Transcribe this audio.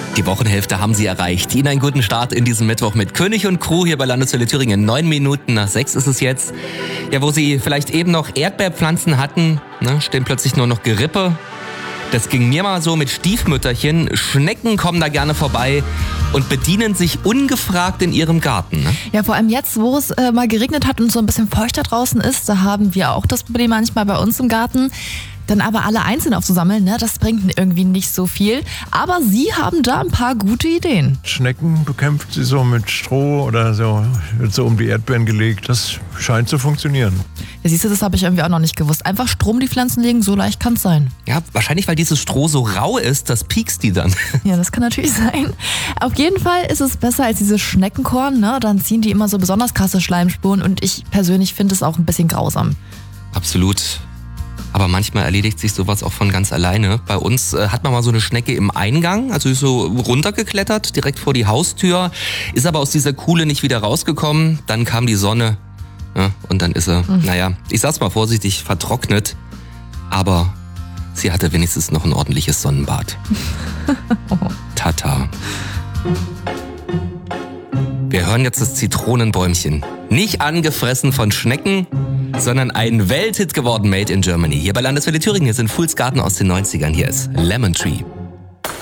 Die Wochenhälfte haben Sie erreicht. Ihnen einen guten Start in diesem Mittwoch mit König und Crew hier bei Landeswelle Thüringen. 9 Minuten nach 6 ist es jetzt. Ja, wo Sie vielleicht eben noch Erdbeerpflanzen hatten, stehen plötzlich nur noch Gerippe. Das ging mir mal so mit Stiefmütterchen. Schnecken kommen da gerne vorbei und bedienen sich ungefragt in ihrem Garten. Ne? Ja, vor allem jetzt, wo es mal geregnet hat und so ein bisschen feuchter draußen ist, da haben wir auch das Problem manchmal bei uns im Garten. Dann aber alle einzeln aufzusammeln, das bringt irgendwie nicht so viel. Aber Sie haben da ein paar gute Ideen. Schnecken bekämpft sie so mit Stroh oder so, wird so um die Erdbeeren gelegt. Das scheint zu funktionieren. Ja, siehst du, das habe ich irgendwie auch noch nicht gewusst. Einfach Strom um die Pflanzen legen, so leicht kann es sein. Ja, wahrscheinlich, weil dieses Stroh so rau ist, das piekst die dann. Ja, das kann natürlich sein. Auf jeden Fall ist es besser als dieses Schneckenkorn. Dann ziehen die immer so besonders krasse Schleimspuren und ich persönlich finde es auch ein bisschen grausam. Absolut. Aber manchmal erledigt sich sowas auch von ganz alleine. Bei uns hat man mal so eine Schnecke im Eingang, also ist so runtergeklettert, direkt vor die Haustür, ist aber aus dieser Kuhle nicht wieder rausgekommen. Dann kam die Sonne, und dann ist sie, ich sag's mal vorsichtig, vertrocknet. Aber sie hatte wenigstens noch ein ordentliches Sonnenbad. Tata. Wir hören jetzt das Zitronenbäumchen. Nicht angefressen von Schnecken, sondern ein Welthit geworden, Made in Germany. Hier bei Landeswelle Thüringen, hier sind Fools Garden aus den 90ern. Hier ist Lemon Tree.